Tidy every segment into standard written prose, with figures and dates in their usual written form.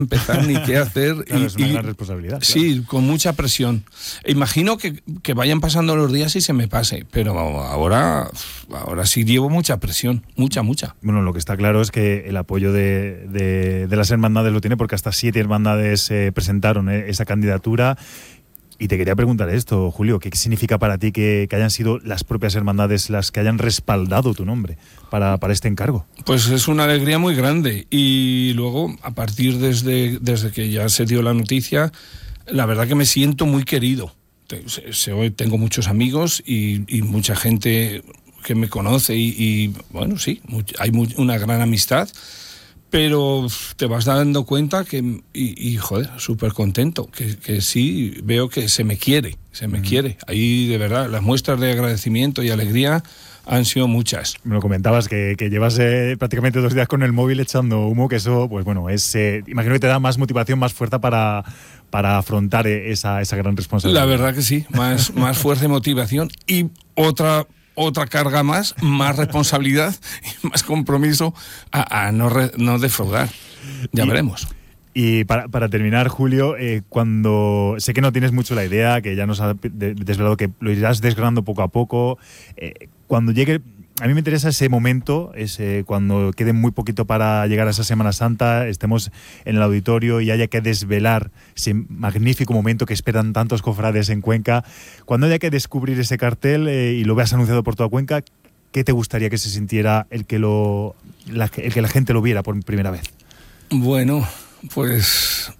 empezar ni qué hacer. Claro, es una gran responsabilidad. Sí, claro. con mucha presión. Imagino que vayan pasando los días y se me pase, pero ahora sí llevo mucha presión, mucha. Bueno, lo que está claro es que el apoyo de las hermandades lo tiene, porque hasta 7 hermandades presentaron esa candidatura. Y te quería preguntar esto, Julio, ¿qué significa para ti que hayan sido las propias hermandades las que hayan respaldado tu nombre para este encargo? Pues es una alegría muy grande, y luego, a partir desde que ya se dio la noticia, la verdad que me siento muy querido. Tengo muchos amigos y mucha gente que me conoce y bueno, sí, hay una gran amistad. Pero te vas dando cuenta que, joder, súper contento, que sí, veo que se me quiere. Ahí, de verdad, las muestras de agradecimiento y alegría han sido muchas. Me lo comentabas, que llevas prácticamente 2 días con el móvil echando humo, que eso, pues bueno, imagino que te da más motivación, más fuerza para afrontar esa gran responsabilidad. La verdad que sí, más fuerza y motivación, y otra carga más responsabilidad y más compromiso a no defraudar. Ya veremos. Y para terminar, Julio, cuando sé que no tienes mucho la idea, que ya nos has desvelado que lo irás desgranando poco a poco, cuando llegue, a mí me interesa ese momento, cuando quede muy poquito para llegar a esa Semana Santa, estemos en el auditorio y haya que desvelar ese magnífico momento que esperan tantos cofrades en Cuenca. Cuando haya que descubrir ese cartel y lo veas anunciado por toda Cuenca, ¿qué te gustaría que se sintiera el que la gente lo viera por primera vez? Bueno, pues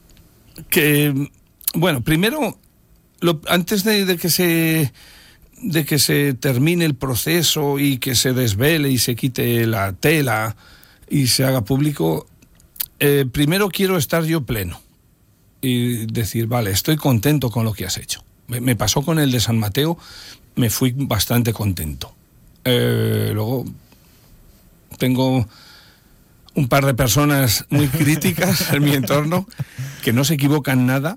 primero, antes de que se termine el proceso y que se desvele y se quite la tela y se haga público, primero quiero estar yo pleno y decir, vale, estoy contento con lo que has hecho. Me pasó con el de San Mateo, me fui bastante contento. Luego tengo un par de personas muy críticas en mi entorno que no se equivocan nada.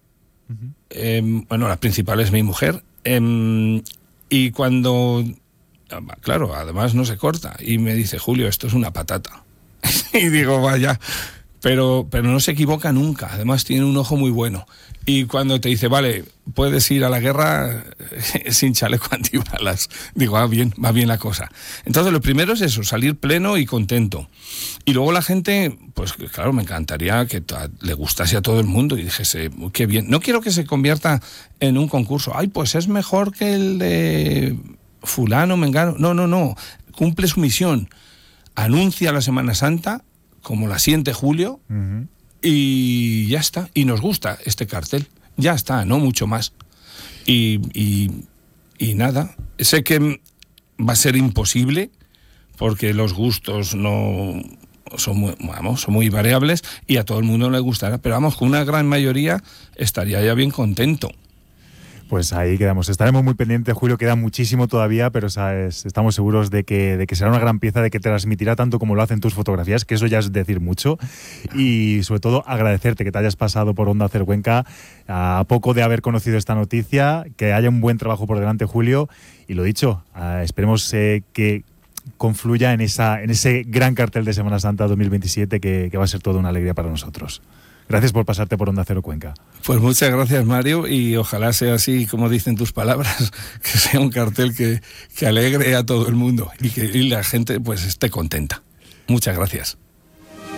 La principal es mi mujer. Y cuando, claro, además no se corta, y me dice, Julio, esto es una patata. Y digo, vaya, pero no se equivoca nunca, además tiene un ojo muy bueno. Y cuando te dice, vale, puedes ir a la guerra sin chaleco antibalas, digo, va bien la cosa. Entonces lo primero es eso, salir pleno y contento. Y luego la gente, pues claro, me encantaría que le gustase a todo el mundo y dijese, qué bien. No quiero que se convierta en un concurso. Ay, pues es mejor que el de fulano, mengano. No. Cumple su misión. Anuncia la Semana Santa, como la siente Julio, y ya está. Y nos gusta este cartel. Ya está, no mucho más. Y nada. Sé que va a ser imposible, porque los gustos no son muy variables y a todo el mundo le gustará, pero con una gran mayoría estaría ya bien contento. Pues ahí quedamos. Estaremos muy pendientes, Julio, queda muchísimo todavía, pero estamos seguros de que será una gran pieza, de que transmitirá tanto como lo hacen tus fotografías, que eso ya es decir mucho. Y sobre todo agradecerte que te hayas pasado por Onda Cero Cuenca a poco de haber conocido esta noticia, que haya un buen trabajo por delante, Julio, y lo dicho, esperemos que confluya en ese gran cartel de Semana Santa 2027 que va a ser toda una alegría para nosotros. Gracias por pasarte por Onda Cero Cuenca. Pues muchas gracias, Mario, y ojalá sea así como dicen tus palabras, que sea un cartel que alegre a todo el mundo y que la gente pues esté contenta. Muchas gracias.